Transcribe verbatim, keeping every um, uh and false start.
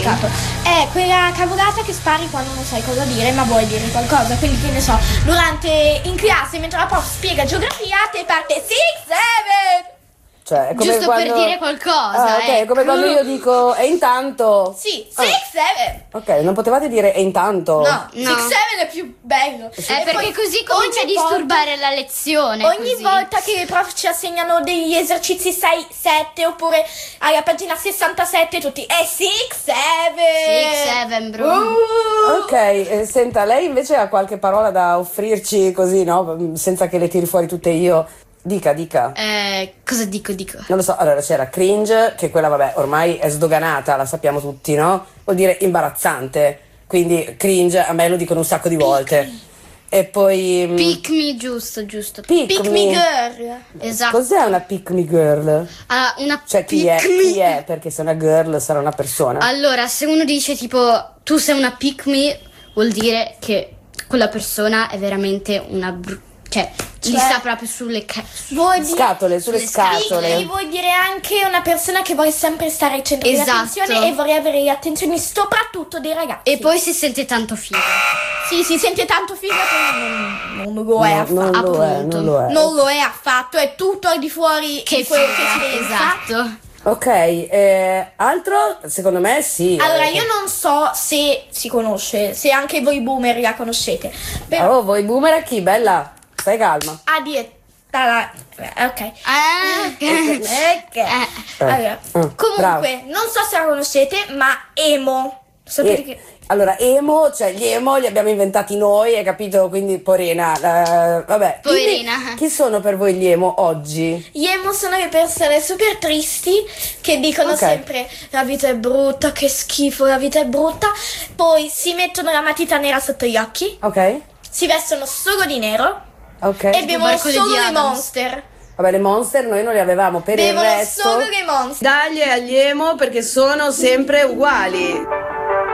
È quella cavolata che spari quando non sai cosa dire ma vuoi dire qualcosa. Quindi che ne so, durante in classe mentre la prof spiega geografia te parte six seven. Cioè, è come giusto quando... per dire qualcosa. Ah, ok, ecco. è come quando io dico e intanto. Sì, Ah. six seven. Ok, non potevate dire e intanto. No, No. six seven è più bello. Eh, E perché poi così comincia a ogni disturbare la lezione. Ogni così. volta che i prof ci assegnano degli esercizi sei sette oppure alla pagina sessantasette tutti è six seven. six seven, bro. Uh. Ok, eh, senta, lei invece ha qualche parola da offrirci così, no? Senza che le tiri fuori tutte io. Dica, dica. Eh, cosa dico, dico? Non lo so, allora c'era cringe, che quella vabbè ormai è sdoganata, la sappiamo tutti, no? Vuol dire imbarazzante, quindi cringe a me lo dicono un sacco di volte. E poi... mm, Pick me, giusto, giusto. pick Pick me girl. Esatto. Cos'è una pick me girl? Ah, una Cioè chi pick è? me. Chi è? Perché se una girl sarà una persona. Allora, se uno dice tipo tu sei una pick me, vuol dire che quella persona è veramente una br- cioè, gli Cioè- sta proprio sulle ca- Vuol dire Scatole, sulle sulle scatole. Pick me vuol dire anche una persona che vuole sempre stare al centro Esatto. dell'attenzione e vorrei avere le attenzioni soprattutto dei ragazzi. e poi si sente tanto figo. sì, si sente tanto figo, ma non, non lo è No, affatto. non lo è, appunto. non lo è. Non lo è affatto, è tutto al di fuori Che di quello che figa, si pensa. esatto. Ok, eh, altro? Secondo me sì. Allora, eh. io non so se si conosce, se anche voi boomer la conoscete, però Oh, voi boomer a chi? Bella, stai calma. a dieta la... ok. Ah, ok. Ok. Eh. Allora, Mm, comunque, non so se la conoscete, ma emo. Sapete E- che... Allora, emo, cioè gli emo li abbiamo inventati noi, hai capito? Quindi porina, eh, vabbè. Poverina. Quindi, chi sono per voi gli emo oggi? Gli emo sono le persone super tristi che dicono Ok. sempre la vita è brutta, che schifo, la vita è brutta. Poi si mettono la matita nera sotto gli occhi, Ok, si vestono solo di nero ok. e bevono Barcode solo di le Adams. Monster. Vabbè, le monster noi non le avevamo, per il Bevono resto... solo le Monster. Dagli agli emo perché sono sempre uguali.